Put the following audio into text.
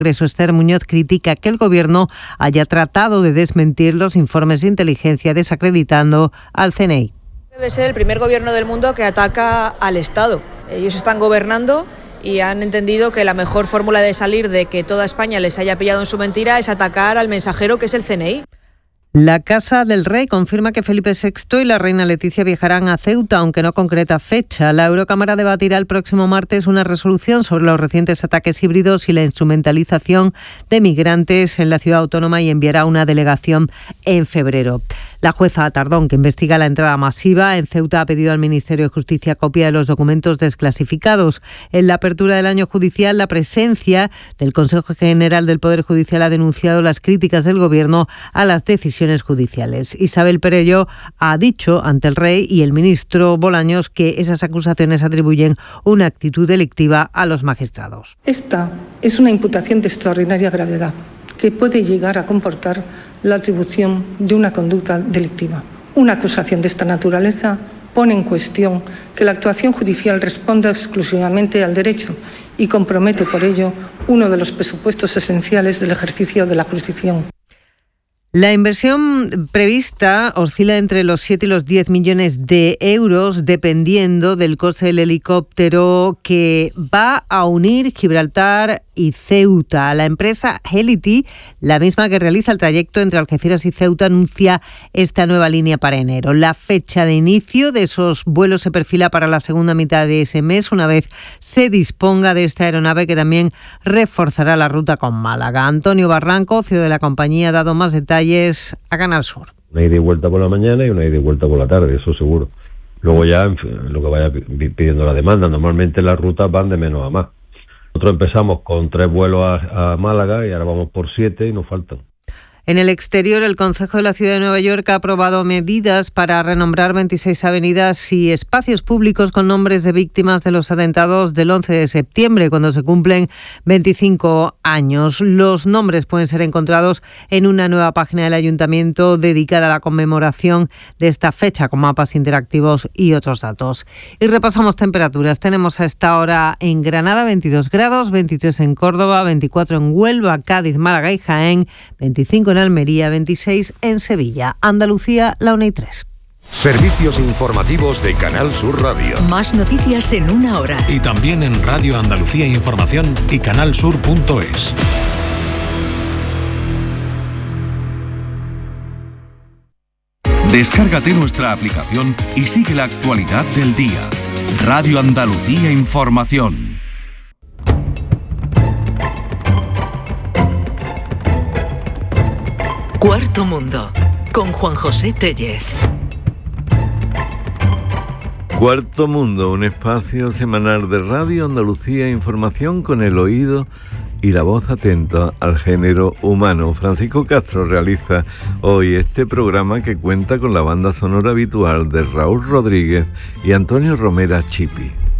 Congreso. Esther Muñoz critica que el Gobierno haya tratado de desmentir los informes de inteligencia desacreditando al CNI. Debe ser el primer gobierno del mundo que ataca al Estado. Ellos están gobernando y han entendido que la mejor fórmula de salir de que toda España les haya pillado en su mentira es atacar al mensajero, que es el CNI. La Casa del Rey confirma que Felipe VI y la reina Leticia viajarán a Ceuta, aunque no concreta fecha. La Eurocámara debatirá el próximo martes una resolución sobre los recientes ataques híbridos y la instrumentalización de migrantes en la ciudad autónoma y enviará una delegación en febrero. La jueza Tardón, que investiga la entrada masiva en Ceuta, ha pedido al Ministerio de Justicia copia de los documentos desclasificados. En la apertura del año judicial, la presencia del Consejo General del Poder Judicial ha denunciado las críticas del Gobierno a las decisiones judiciales. Isabel Perelló ha dicho ante el Rey y el ministro Bolaños que esas acusaciones atribuyen una actitud delictiva a los magistrados. Esta es una imputación de extraordinaria gravedad que puede llegar a comportar la atribución de una conducta delictiva. Una acusación de esta naturaleza pone en cuestión que la actuación judicial responda exclusivamente al derecho y compromete por ello uno de los presupuestos esenciales del ejercicio de la jurisdicción. La inversión prevista oscila entre los 7 y los 10 millones de euros, dependiendo del coste del helicóptero que va a unir Gibraltar y Ceuta. La empresa Helity, la misma que realiza el trayecto entre Algeciras y Ceuta, anuncia esta nueva línea para enero. La fecha de inicio de esos vuelos se perfila para la segunda mitad de ese mes, una vez se disponga de esta aeronave que también reforzará la ruta con Málaga. Antonio Barranco, CEO de la compañía, ha dado más detalles a Canal Sur. Una ida y vuelta por la mañana y una ida y vuelta por la tarde, eso seguro. Luego ya, en fin, lo que vaya pidiendo la demanda. Normalmente las rutas van de menos a más. Nosotros empezamos con 3 vuelos a Málaga y ahora vamos por 7 y nos faltan. En el exterior, el Concejo de la Ciudad de Nueva York ha aprobado medidas para renombrar 26 avenidas y espacios públicos con nombres de víctimas de los atentados del 11 de septiembre, cuando se cumplen 25 años. Los nombres pueden ser encontrados en una nueva página del Ayuntamiento dedicada a la conmemoración de esta fecha, con mapas interactivos y otros datos. Y repasamos temperaturas. Tenemos a esta hora en Granada 22 grados, 23 en Córdoba, 24 en Huelva, Cádiz, Málaga y Jaén, 25 en Almería, 26 en Sevilla. Andalucía, la 1:03. Servicios informativos de Canal Sur Radio. Más noticias en una hora. Y también en Radio Andalucía Información y canalsur.es. Descárgate nuestra aplicación y sigue la actualidad del día. Radio Andalucía Información. Cuarto Mundo, con Juan José Tellez. Cuarto Mundo, un espacio semanal de Radio Andalucía Información con el oído y la voz atenta al género humano. Francisco Castro realiza hoy este programa que cuenta con la banda sonora habitual de Raúl Rodríguez y Antonio Romera Chipi.